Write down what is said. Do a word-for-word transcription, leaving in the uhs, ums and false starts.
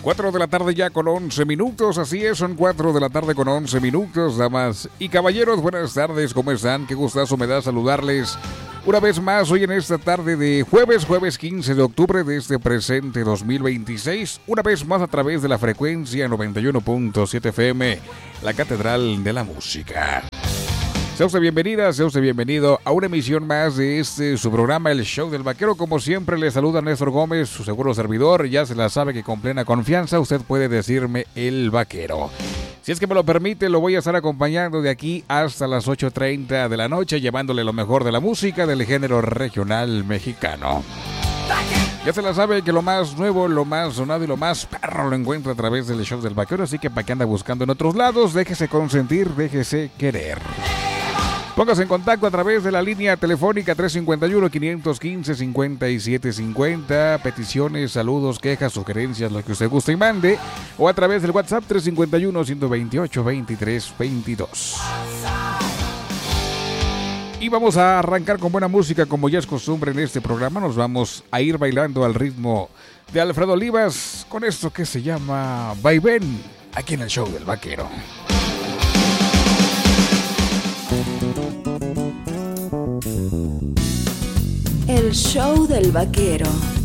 cuatro de la tarde ya con once minutos, así es, son cuatro de la tarde con once minutos, damas y caballeros, buenas tardes, ¿cómo están? Qué gustazo me da saludarles una vez más hoy en esta tarde de jueves, jueves quince de octubre de este presente dos mil veintiséis, una vez más a través de la frecuencia noventa y uno punto siete F M, la Catedral de la Música. Sea usted bienvenida, sea usted bienvenido a una emisión más de este su programa, El Show del Vaquero. Como siempre, le saluda Néstor Gómez, su seguro servidor. Ya se la sabe que con plena confianza usted puede decirme El Vaquero. Si es que me lo permite, lo voy a estar acompañando de aquí hasta las ocho treinta de la noche, llevándole lo mejor de la música del género regional mexicano. Ya se la sabe que lo más nuevo, lo más sonado y lo más perro lo encuentra a través del Show del Vaquero. Así que para que anda buscando en otros lados, déjese consentir, déjese querer. Póngase en contacto a través de la línea telefónica tres cinco uno, cinco uno cinco, cinco siete cinco cero. Peticiones, saludos, quejas, sugerencias, lo que usted guste y mande. O a través del WhatsApp tres cinco uno, uno dos ocho, veintitrés veintidós. Y vamos a arrancar con buena música, como ya es costumbre en este programa. Nos vamos a ir bailando al ritmo de Alfredo Olivas con esto que se llama Vaivén, aquí en el Show del Vaquero. El Show del Vaquero.